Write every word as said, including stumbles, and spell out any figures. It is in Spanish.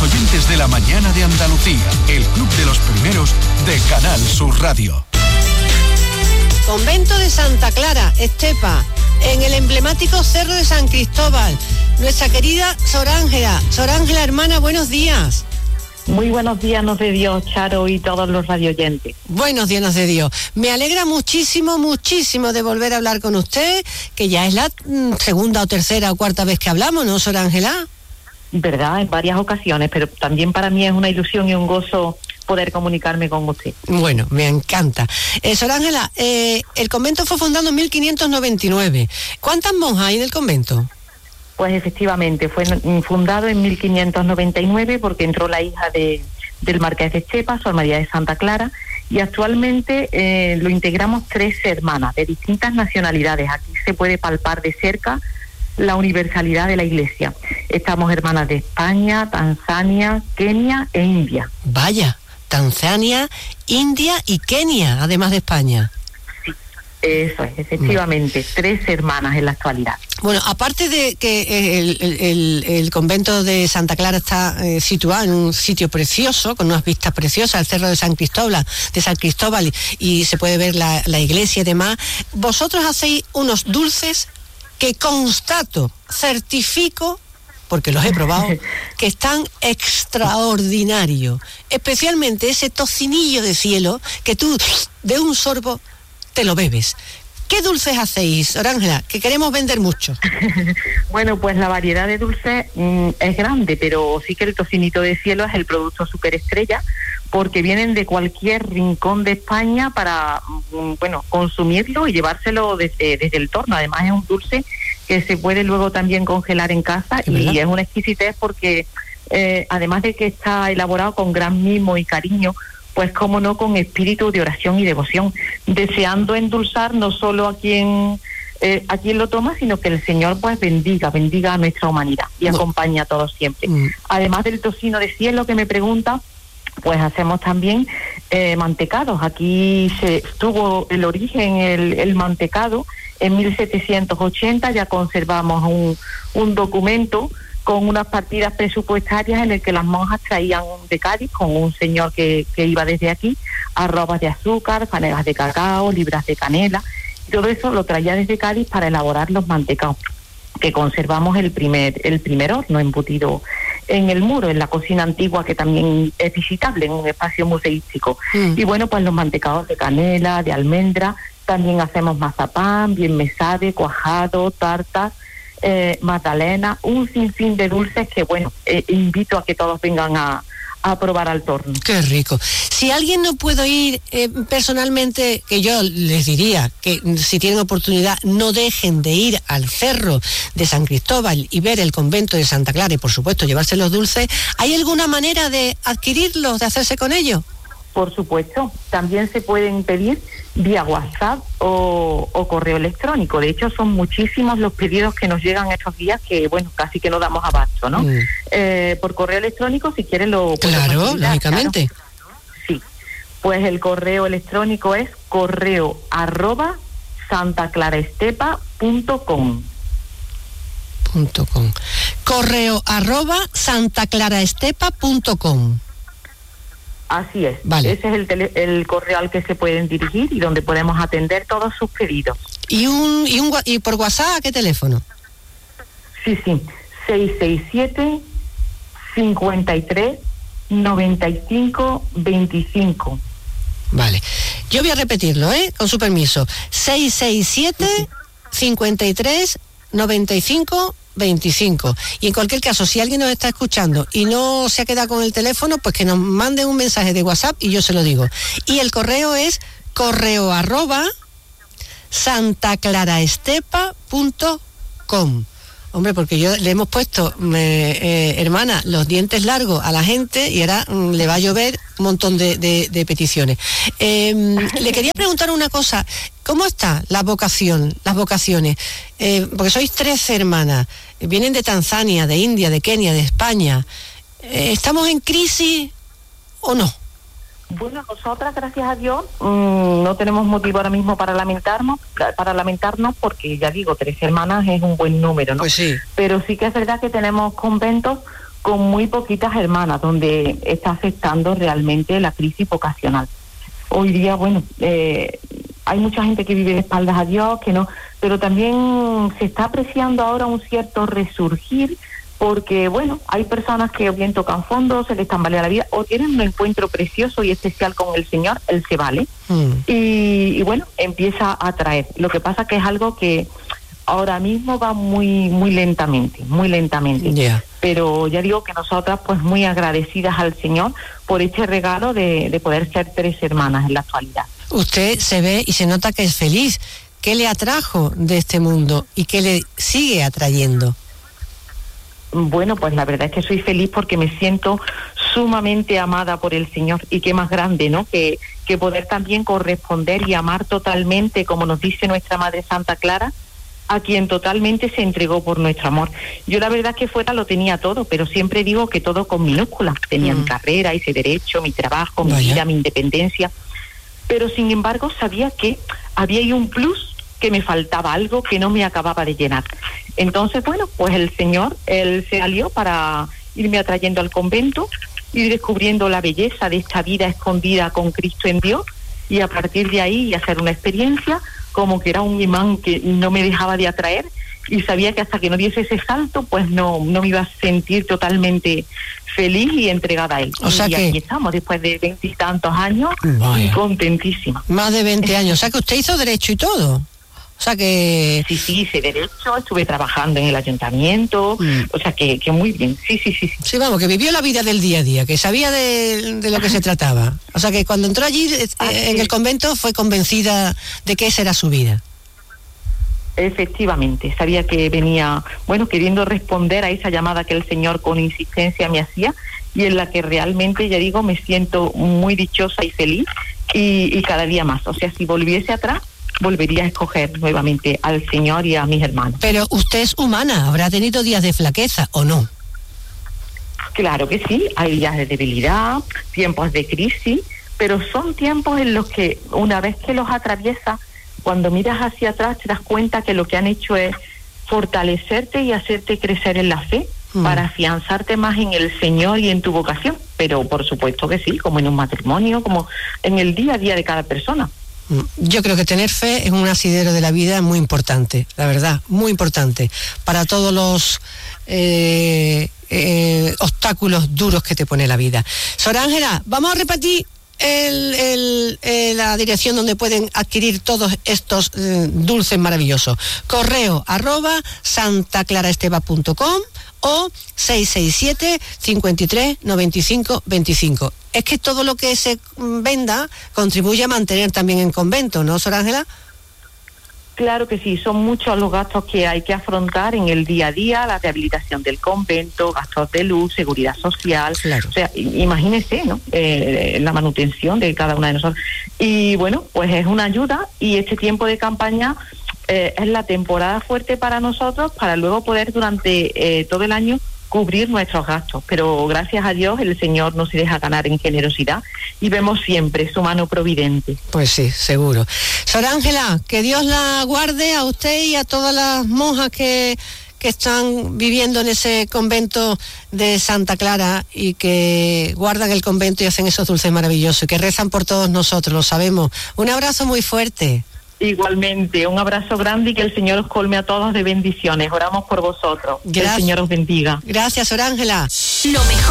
oyentes de la mañana de Andalucía, el club de los primeros de Canal Sur Radio. Convento de Santa Clara, Estepa, en el emblemático Cerro de San Cristóbal. Nuestra querida Sor Ángela. Sor Ángela, hermana, buenos días. Muy buenos días, nos de Dios, Charo, y todos los radioyentes. Buenos días, nos de Dios. Me alegra muchísimo, muchísimo de volver a hablar con usted, que ya es la mm, segunda o tercera o cuarta vez que hablamos, ¿no, Sor Ángela? Verdad, en varias ocasiones, pero también para mí es una ilusión y un gozo poder comunicarme con usted. Bueno, me encanta. Eh, Sor Ángela, eh, el convento fue fundado en mil quinientos noventa y nueve. ¿Cuántas monjas hay en el convento? Pues efectivamente, fue fundado en mil quinientos noventa y nueve porque entró la hija de, del marqués de Estepa, Sor María de Santa Clara, y actualmente eh, lo integramos tres hermanas de distintas nacionalidades. Aquí se puede palpar de cerca la universalidad de la Iglesia. Estamos hermanas de España, Tanzania, Kenia e India. Vaya, Tanzania, India y Kenia, además de España. Eso es, efectivamente, mm. tres hermanas en la actualidad. Bueno, aparte de que el, el, el convento de Santa Clara está eh, situado en un sitio precioso, con unas vistas preciosas, el Cerro de San Cristóbal, de San Cristóbal, y, y se puede ver la, la iglesia y demás, vosotros hacéis unos dulces que constato, certifico, porque los he probado, que están extraordinarios. Especialmente ese tocinillo de cielo que tú, de un sorbo, te lo bebes. ¿Qué dulces hacéis, Sor Ángela? Que queremos vender mucho. Bueno, pues la variedad de dulces mmm, es grande, pero sí que el tocinito de cielo es el producto superestrella, porque vienen de cualquier rincón de España para, mmm, bueno, consumirlo y llevárselo desde, desde el torno. Además es un dulce que se puede luego también congelar en casa, ¿es y verdad? Es una exquisitez porque, eh, además de que está elaborado con gran mimo y cariño, pues cómo no, con espíritu de oración y devoción, deseando endulzar no solo a quien eh, a quien lo toma, sino que el Señor pues bendiga, bendiga a nuestra humanidad y no. acompañe a todos siempre. Mm. Además del tocino de cielo que me pregunta, pues hacemos también eh, mantecados. Aquí se tuvo el origen el, el mantecado en mil setecientos ochenta, ya conservamos un, un documento con unas partidas presupuestarias en el que las monjas traían de Cádiz, con un señor que, que iba desde aquí, arrobas de azúcar, fanegas de cacao, libras de canela, y todo eso lo traía desde Cádiz para elaborar los mantecados, que conservamos el primer, el primer horno embutido en el muro, en la cocina antigua, que también es visitable en un espacio museístico. Mm. Y bueno, pues los mantecados de canela, de almendra, también hacemos mazapán, bien mesade, cuajado, tartas, Eh, magdalena, un sinfín de dulces que, bueno, eh, invito a que todos vengan a, a probar al torno. Qué rico. Si alguien no puede ir eh, personalmente, que yo les diría que si tienen oportunidad no dejen de ir al Cerro de San Cristóbal y ver el convento de Santa Clara y por supuesto llevarse los dulces, ¿hay alguna manera de adquirirlos, de hacerse con ellos? Por supuesto, también se pueden pedir vía WhatsApp o, o correo electrónico. De hecho, son muchísimos los pedidos que nos llegan estos días que, bueno, casi que no damos abasto, ¿no? Mm. Eh, por correo electrónico, si quieren lo... Claro, lógicamente. Claro. Sí, pues el correo electrónico es correo arroba santaclaraestepa punto com. Punto com. Correo arroba santaclaraestepa punto com. Así es, vale. Ese es el, tele, el correo al que se pueden dirigir y donde podemos atender todos sus pedidos. ¿Y un y un y por WhatsApp a qué teléfono? Sí, sí, seis seis siete, cincuenta y tres, noventa y cinco, veinticinco. Vale, yo voy a repetirlo, ¿eh? Con su permiso. seis seis siete, cincuenta y tres, noventa y cinco, veinticinco. Y en cualquier caso, si alguien nos está escuchando y no se ha quedado con el teléfono, pues que nos manden un mensaje de WhatsApp y yo se lo digo. Y el correo es correo arroba santaclaraestepa punto com. Hombre, porque yo le hemos puesto, me, eh, hermana, los dientes largos a la gente y ahora mm, le va a llover un montón de, de, de peticiones. Eh, le quería preguntar una cosa. ¿Cómo está la vocación, las vocaciones? Eh, porque sois trece hermanas, vienen de Tanzania, de India, de Kenia, de España. Eh, ¿Estamos en crisis o no? Bueno, nosotras, gracias a Dios, mmm, no tenemos motivo ahora mismo para lamentarnos, para lamentarnos, porque ya digo, tres hermanas es un buen número, ¿no? Pues sí. Pero sí que es verdad que tenemos conventos con muy poquitas hermanas, donde está afectando realmente la crisis vocacional. Hoy día, bueno, eh, hay mucha gente que vive de espaldas a Dios, que no, pero también se está apreciando ahora un cierto resurgir, porque, bueno, hay personas que o bien tocan fondo, se les tambalea la vida, o tienen un encuentro precioso y especial con el Señor, Él se vale, mm. y, y, bueno, empieza a atraer. Lo que pasa que es algo que ahora mismo va muy muy lentamente, muy lentamente. Yeah. Pero ya digo que nosotras, pues, muy agradecidas al Señor por este regalo de, de poder ser tres hermanas en la actualidad. Usted se ve y se nota que es feliz. ¿Qué le atrajo de este mundo y qué le sigue atrayendo? Bueno, pues la verdad es que soy feliz porque me siento sumamente amada por el Señor, y qué más grande, ¿no? Que, que poder también corresponder y amar totalmente, como nos dice nuestra Madre Santa Clara, a quien totalmente se entregó por nuestro amor. Yo la verdad es que fuera lo tenía todo, pero siempre digo que todo con minúsculas. Tenía mm. mi carrera, hice derecho, mi trabajo, mi Vaya. vida, mi independencia, pero sin embargo sabía que había ahí un plus, que me faltaba algo que no me acababa de llenar. Entonces, bueno, pues el Señor, Él se alió para irme atrayendo al convento, ir descubriendo la belleza de esta vida escondida con Cristo en Dios, y a partir de ahí hacer una experiencia como que era un imán que no me dejaba de atraer, y sabía que hasta que no diese ese salto, pues no, no me iba a sentir totalmente feliz y entregada a Él. O sea y que aquí estamos, después de veintitantos años, y contentísima. Más de veinte años, o sea que usted hizo derecho y todo. O sea que... Sí, sí, hice derecho, estuve trabajando en el ayuntamiento, mm. o sea que, que muy bien, sí, sí, sí, sí. Sí, vamos, que vivió la vida del día a día, que sabía de, de lo que se trataba. O sea que cuando entró allí eh, en el convento fue convencida de que esa era su vida. Efectivamente, sabía que venía, bueno, queriendo responder a esa llamada que el Señor con insistencia me hacía, y en la que realmente, ya digo, me siento muy dichosa y feliz, y, y cada día más. O sea, si volviese atrás, volvería a escoger nuevamente al Señor y a mis hermanos. Pero usted es humana, habrá tenido días de flaqueza, ¿o no? Claro que sí, hay días de debilidad, tiempos de crisis, pero son tiempos en los que una vez que los atraviesas, cuando miras hacia atrás te das cuenta que lo que han hecho es fortalecerte y hacerte crecer en la fe, mm. para afianzarte más en el Señor y en tu vocación. Pero por supuesto que sí, como en un matrimonio, como en el día a día de cada persona. Yo creo que tener fe es un asidero de la vida muy importante, la verdad, muy importante, para todos los eh, eh, obstáculos duros que te pone la vida. Sor Ángela, vamos a repetir el, el, el, la dirección donde pueden adquirir todos estos eh, dulces maravillosos. Correo arroba santaclaraesteba punto com o seis seis siete, cincuenta y tres, noventa y cinco, veinticinco. Es que todo lo que se venda contribuye a mantener también en convento, ¿no, Sor Ángela? Claro que sí, son muchos los gastos que hay que afrontar en el día a día, la rehabilitación del convento, gastos de luz, seguridad social, claro. O sea, imagínese, ¿no? Eh, la manutención de cada una de nosotros. Y bueno, pues es una ayuda, y este tiempo de campaña eh, es la temporada fuerte para nosotros, para luego poder durante eh, todo el año cubrir nuestros gastos, pero gracias a Dios el Señor no se deja ganar en generosidad, y vemos siempre su mano providente. Pues sí, seguro. Sor Ángela, que Dios la guarde a usted y a todas las monjas que, que están viviendo en ese convento de Santa Clara, y que guardan el convento y hacen esos dulces maravillosos, y que rezan por todos nosotros, lo sabemos. Un abrazo muy fuerte. Igualmente, un abrazo grande, y que el Señor os colme a todos de bendiciones. Oramos por vosotros. Gracias. Que el Señor os bendiga. Gracias, Sor Ángela. Lo mejor